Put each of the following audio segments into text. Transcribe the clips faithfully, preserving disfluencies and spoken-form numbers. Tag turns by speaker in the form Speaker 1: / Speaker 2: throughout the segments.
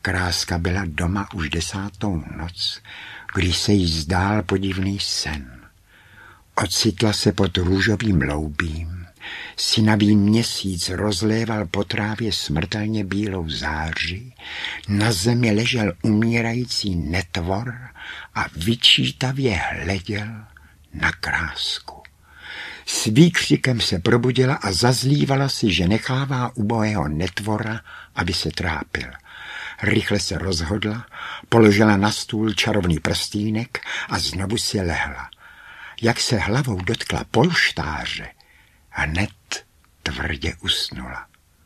Speaker 1: Kráska byla doma už desátou noc, když se jí zdál podivný sen. Ocitla se pod růžovým loubím. Sinavý měsíc rozléval po trávě smrtelně bílou záři, na zemi ležel umírající netvor a vyčítavě hleděl na Krásku. S výkřikem se probudila a zazlívala si, že nechává ubohého netvora, aby se trápil. Rychle se rozhodla, položila na stůl čarovný prstýnek a znovu si lehla. Jak se hlavou dotkla polštáře, hned tvrdě usnula.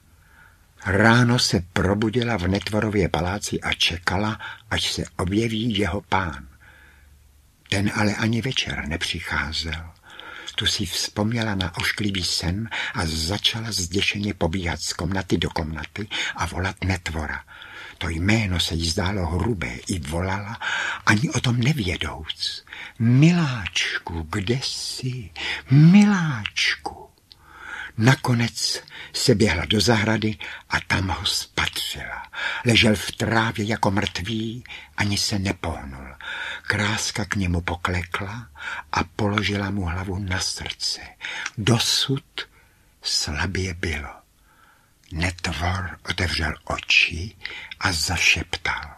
Speaker 1: Ráno se probudila v netvorově paláci a čekala, až se objeví jeho pán. Ten ale ani večer nepřicházel. Tu si vzpomněla na ošklivý sen a začala zděšeně pobíhat z komnaty do komnaty a volat netvora. To jméno se jí zdálo hrubé i volala, ani o tom nevědouc. Miláčku, kde jsi? Miláčku. Nakonec se běhla do zahrady a tam ho spatřila. Ležel v trávě jako mrtvý, ani se nepohnul. Kráska k němu poklekla a položila mu hlavu na srdce. Dosud slabě bylo. Netvor otevřel oči a zašeptal.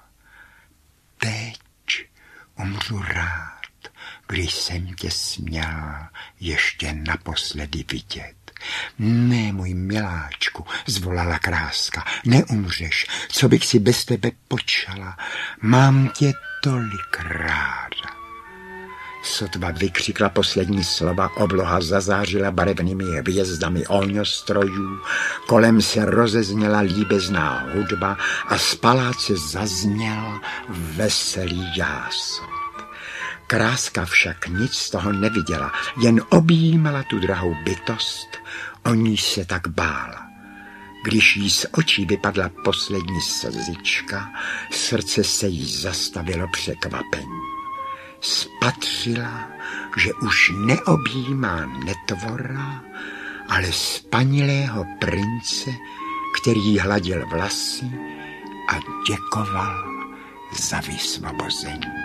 Speaker 1: Teď umřu rád, když jsem tě směl ještě naposledy vidět. Ne, můj miláčku, zvolala Kráska, neumřeš, co bych si bez tebe počala, mám tě tolik ráda. Sotva vykřikla poslední slova, obloha zazářila barevnými hvězdami ohňostrojů, kolem se rozezněla líbezná hudba a z paláce zazněl veselý jásot. Kráska však nic z toho neviděla, jen objímala tu drahou bytost, o níž se tak bála. Když jí z očí vypadla poslední slzička, srdce se jí zastavilo překvapení. Spatřila, že už neobjímá netvora, ale spanilého prince, který hladil vlasy a děkoval za vysvobození.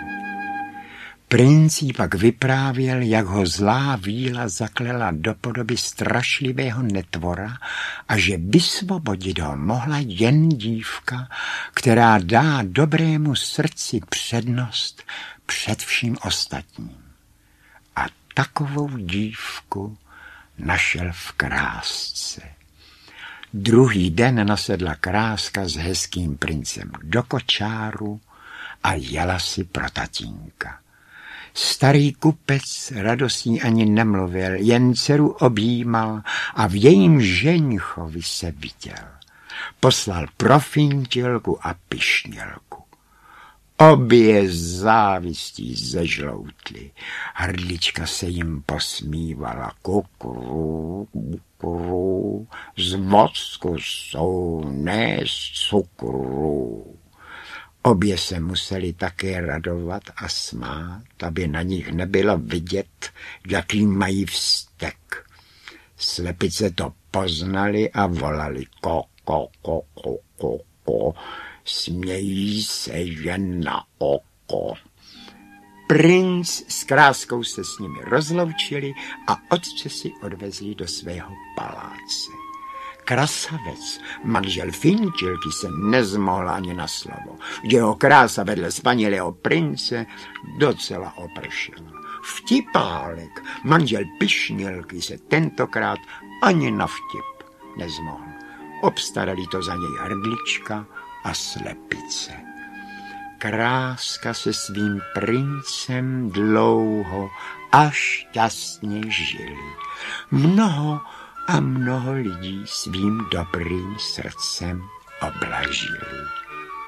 Speaker 1: Princ jí pak vyprávěl, jak ho zlá víla zaklela do podoby strašlivého netvora a že vysvobodit ho mohla jen dívka, která dá dobrému srdci přednost před vším ostatním. A takovou dívku našel v Krásce. Druhý den nasedla Kráska s hezkým princem do kočáru a jela si pro tatínka. Starý kupec radostný ani nemluvil, jen dceru objímal a v jejím ženíchovi se viděl. Poslal profintilku a pišnělku. Obě závistí zežloutly. Hrdlička se jim posmívala. Kukru, kukru, z vocku jsou, ne z cukru. Obě se museli také radovat a smát, aby na nich nebylo vidět, jaký mají vztek. Slepice to poznali a volali ko, ko, ko, ko, ko, ko. Smějí se jen na oko. Princ s Kráskou se s nimi rozloučili a otce si odvezli do svého paláce. Krasavec, manžel Fintilky, se nezmohl ani na slovo. Jeho krása vedle spanilého prince docela opršila. Vtipálek, manžel Pišnělky, se tentokrát ani na vtip nezmohl. Obstarali to za něj hrdlička a slepice. Kráska se svým princem dlouho a šťastně žili. Mnoho a mnoho lidí svým dobrým srdcem oblažili.